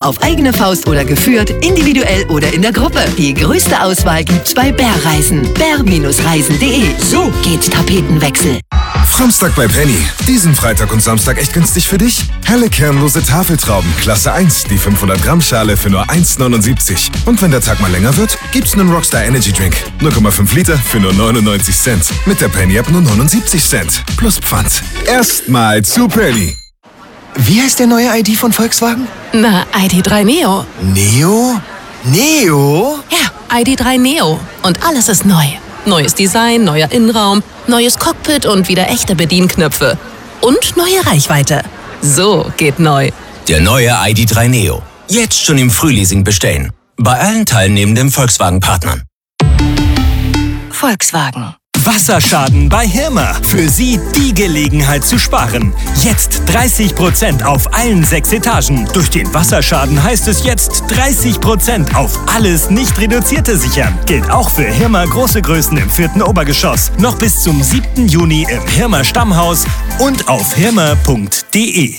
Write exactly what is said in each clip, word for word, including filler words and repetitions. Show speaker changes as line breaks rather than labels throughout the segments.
auf eigene Faust oder geführt, individuell oder in der Gruppe. Die größte Auswahl gibt's bei Bärreisen. bär Reisen punkt de. So geht Tapetenwechsel.
Samstag bei Penny. Diesen Freitag und Samstag echt günstig für dich? Helle kernlose Tafeltrauben, Klasse eins, die fünfhundert Gramm Schale für nur eins neunundsiebzig. Und wenn der Tag mal länger wird, gibt's einen Rockstar Energy Drink. null Komma fünf Liter für nur neunundneunzig Cent. Mit der Penny App nur neunundsiebzig Cent. Plus Pfand. Erstmal zu Penny.
Wie heißt der neue I D von Volkswagen?
Na, I D drei Neo.
Neo? Neo?
Ja, I D drei Neo. Und alles ist neu. Neues Design, neuer Innenraum, neues Cockpit und wieder echte Bedienknöpfe. Und neue Reichweite. So geht neu.
Der neue I D drei Neo. Jetzt schon im Frühleasing bestellen. Bei allen teilnehmenden Volkswagen-Partnern.
Volkswagen.
Wasserschaden bei Hirmer. Für Sie die Gelegenheit zu sparen. Jetzt dreißig Prozent auf allen sechs Etagen. Durch den Wasserschaden heißt es jetzt dreißig Prozent auf alles nicht Reduzierte sichern. Gilt auch für Hirmer große Größen im vierten Obergeschoss. Noch bis zum siebten Juni im Hirmer Stammhaus und auf hirmer punkt de.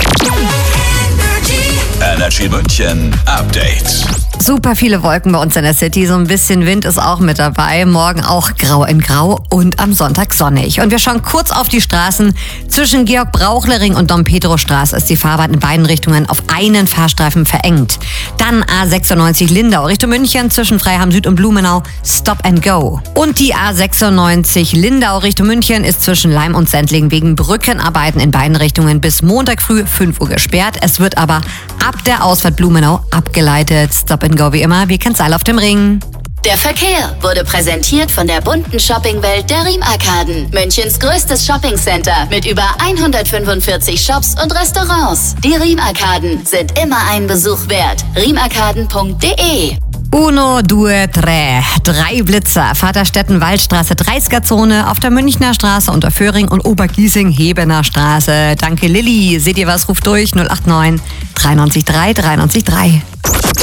Energy München Update.
Super viele Wolken bei uns in der City, so ein bisschen Wind ist auch mit dabei. Morgen auch grau in grau und am Sonntag sonnig. Und wir schauen kurz auf die Straßen. Zwischen Georg-Brauchle-Ring und Dom-Pedro-Straße ist die Fahrbahn in beiden Richtungen auf einen Fahrstreifen verengt. Dann A sechsundneunzig Lindau Richtung München zwischen Freiham Süd und Blumenau Stop and Go. Und die A sechsundneunzig Lindau Richtung München ist zwischen Leim und Sendling wegen Brückenarbeiten in beiden Richtungen bis Montag früh fünf Uhr gesperrt. Es wird aber ab der Ausfahrt Blumenau abgeleitet. Stop and Go wie immer, wir kennen Seil auf dem Ring.
Der Verkehr wurde präsentiert von der bunten Shoppingwelt der Riem-Arkaden. Münchens größtes Shoppingcenter mit über hundertfünfundvierzig Shops und Restaurants. Die Riem-Arkaden sind immer einen Besuch wert. riem arkaden punkt de.
Uno, due, tre. Drei Blitzer. Vaterstetten, Waldstraße, dreißiger Zone. Auf der Münchner Straße unter Föhring und Obergiesing, Hebener Straße. Danke Lilly. Seht ihr was? Ruft durch null acht neun drei neun drei drei neun drei.